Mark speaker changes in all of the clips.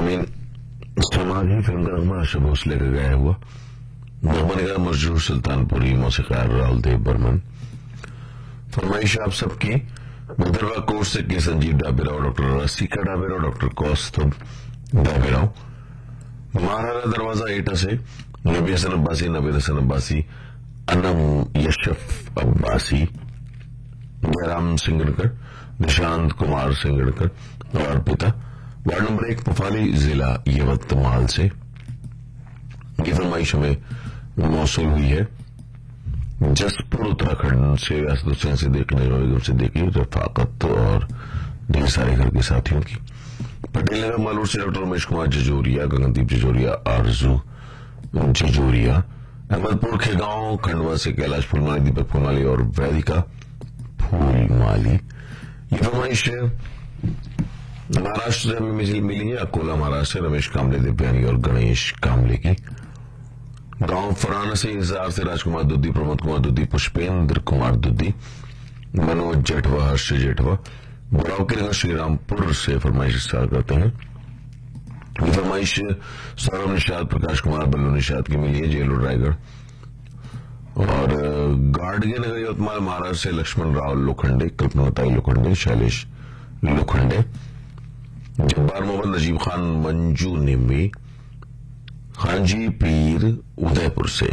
Speaker 1: Mean समाधि film का नगमा आशा भोसले का गाया हुआ नगमा ने कहा मशहूर सुल्तानपुरी मौसीकार राहुल देव बर्मन। फरमाइश आप सबकी बदरवा कोर्स से के संजीव डाबेराव, डॉक्टर रसिका डाबेराव, डॉक्टर कौस्तुभ डाबेराव, महाराणा दरवाजा एटा से नबी हसन अब्बासी, नबीद हसन अब्बासी, अनम यशफ अब्बासी, जयराम सिंगड़कर, निशांत कुमार सिंगड़कर और पिता वार्ड नंबर 1 पफाली जिला यवतमाल से ये फरमाइश हमें मौसूल हुई है जसपुर उत्तराखंड से व्यास हुसैन से देखने वाले से देखी रफाकत और ढेर सारे घर के साथियों की। पटेल नगर मालूर से डॉक्टर रमेश कुमार जजोरिया, गगनदीप जजोरिया, आरजू जजोरिया, अहमदपुर के गांव खंडवा से कैलाश फूलमाली, दीपक फूलमाली और वैदिका फूलमाली। ये फरमाइश महाराष्ट्र से हमें मिली है अकोला महाराष्ट्र से रमेश कामले, दिव्यांगी और गणेश कामले की। गांव फराना से इजहार से राजकुमार दुद्दी, प्रमोद कुमार दुद्दी, पुष्पेंद्र कुमार दुद्दी, मनोज जेठवा, हर्ष जेठवा, बुराव के नगर श्रीरामपुर से फरमाइश इस्तार करते हैं। ये फरमाइश सौरभ निषाद, प्रकाश कुमार, बल्लू निषाद की मिली है जेलूर रायगढ़। और गाड़गे नगर यवतमाल महाराष्ट्र से लक्ष्मण राव लोखंडे, कल्पनाताई लोखंडे, शैलेश लोखंडे, जब्बार मोहम्मद, नजीब खान, मंजू निम्बी, खांजी पीर उदयपुर से,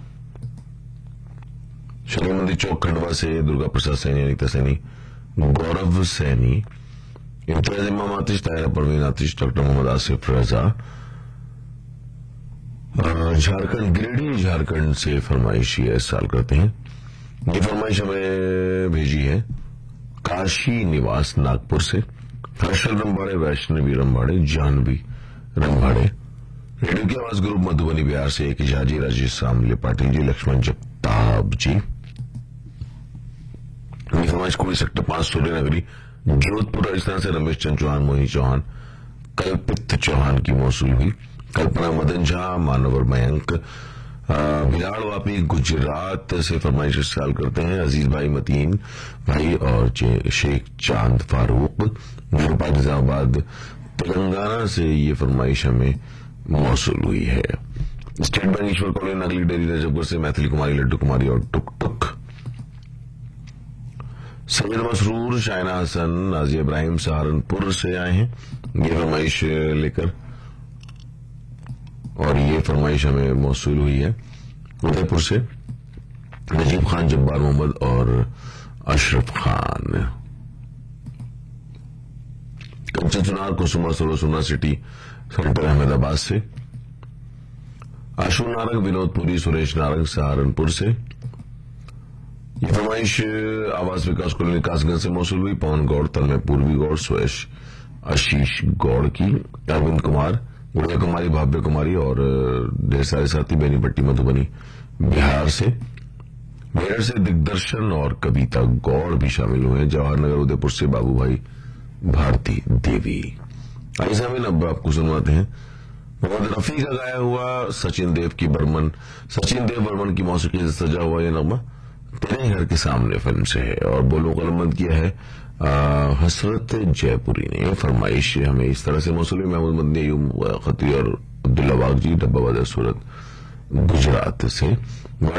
Speaker 1: शनि मंदिर चौक खंडवा से दुर्गा प्रसाद सैनी, अनिता सैनी, गौरव सैनी, इम्तियाज इमाम आतिश, तायरा परवीन आतिश, डॉक्टर मोहम्मद आसिफ रजा, झारखंड गिरिडीह झारखंड से फरमाइश ये साल करते हैं। ये फरमाइश हमें भेजी है काशी निवास नागपुर से, हर्षल रंबाड़े, वैष्णवी रंबाड़े, जानवी रंबाड़े, रेडियो की आवाज ग्रुप मधुबनी बिहार से एक जाजी, राजेश सामले पाटिल जी, लक्ष्मण जगताब जी। फरमाइश कुड़ी सेक्टर 5 सूर्य नगरी जोधपुर राजस्थान से रमेश चंद चौहान, मोहिनी चौहान, कल्पित चौहान की मौसूल हुई। कल्पना मदन झा, मानवर मयंक, भिलाड़ वापी गुजरात से फरमाइश इस्तेमाल करते हैं अजीज भाई, मतीन भाई और शेख चांद फारूक, निरूपा निजामाबाद तेलंगाना से ये फरमाइश हमें मौसूल हुई है। स्टेट बैंक ईश्वर कॉलोनी नगली डेरी रजबपुर से मैथिली कुमारी, लड्डू कुमारी और टुक टुक, समीर मसरूर, शायना हसन, नाजिया इब्राहिम सहारनपुर से आए हैं ये फरमाइश लेकर। और ये फरमाइश हमें मौसूल हुई है उदयपुर से नजीब खान, जब्बार मोहम्मद और अशरफ खान। कंचन सुनार, कुसुमा सोलो, सुना सिटी सेंटर अहमदाबाद से, आशु नारंग, विनोद पुरी, सुरेश नारंग सहारनपुर से। ये फरमाइश आवास विकास कॉलोनी कासगंज से मौसूल हुई पवन गौड़, तन्मय पूर्वी गौड़, सुरेश आशीष गौड़ की, अरविंद कुमार, गुड़िया कुमारी, भाव्य कुमारी और ढेर सारे साथी बेनीपट्टी मधुबनी बिहार से। मेरठ से दिग्दर्शन और कविता गौड़ भी शामिल हुए हैं। जवाहरनगर उदयपुर से बाबू भाई, भारती देवी। ऐसा में अब आपको सुनवाते हैं मोहम्मद रफी का गाया हुआ सचिन देव बर्मन की मौसीकी से सजा हुआ यह नगमा तेरे घर के सामने फिल्म से है और बोलो कलमत किया है हसरत जयपुरी ने। फरमाइश हमें इस तरह से मौसूल महमूद मदनी, खत्री और अब्दुल्ला बागजी, डब्बा बाजार सूरत गुजरात से।